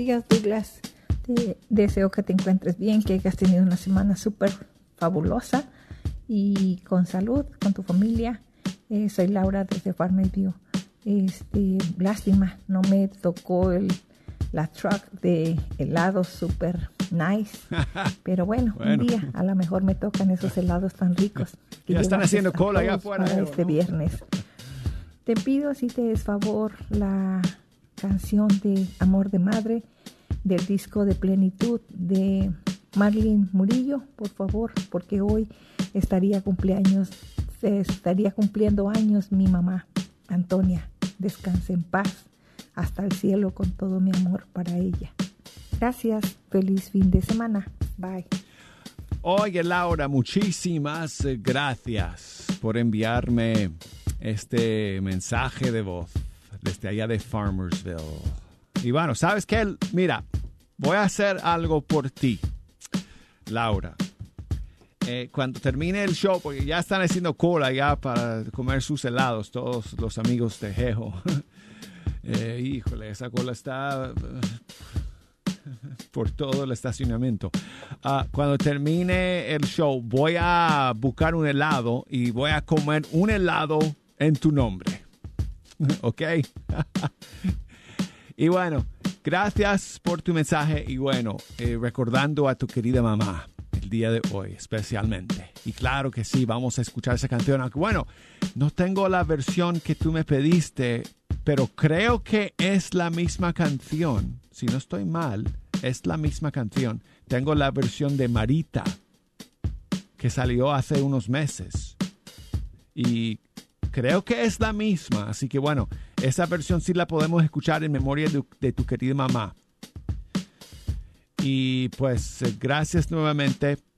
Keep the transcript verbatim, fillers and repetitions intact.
días, Douglas. Te deseo que te encuentres bien, que hayas tenido una semana súper fabulosa y con salud, con tu familia. Eh, soy Laura desde Farmview. Este, lástima, no me tocó el, la truck de helados súper nice. Pero bueno, bueno, un día a lo mejor me tocan esos helados tan ricos. Que ya están haciendo cola allá afuera. Para este ¿no? viernes. Te pido si te des favor la canción de Amor de Madre del disco de Plenitud de Marilyn Murillo, por favor, porque hoy estaría cumpleaños, estaría cumpliendo años mi mamá, Antonia. Descanse en paz, hasta el cielo con todo mi amor para ella. Gracias, feliz fin de semana. Bye. Oye, Laura, muchísimas gracias por enviarme este mensaje de voz desde allá de Farmersville. Y bueno, ¿sabes qué? Mira, voy a hacer algo por ti, Laura. Eh, cuando termine el show, porque ya están haciendo cola ya para comer sus helados, todos los amigos de Jejo. eh, híjole, esa cola está por todo el estacionamiento. Uh, cuando termine el show, voy a buscar un helado y voy a comer un helado en tu nombre. ¿Ok? Y bueno, gracias por tu mensaje y bueno, eh, recordando a tu querida mamá el día de hoy especialmente. Y claro que sí, vamos a escuchar esa canción. Aunque bueno, no tengo la versión que tú me pediste, pero creo que es la misma canción. Si no estoy mal, es la misma canción. Tengo la versión de Marita, que salió hace unos meses. Y creo que es la misma. Así que bueno, esa versión sí la podemos escuchar en memoria de, de tu querida mamá. Y pues gracias nuevamente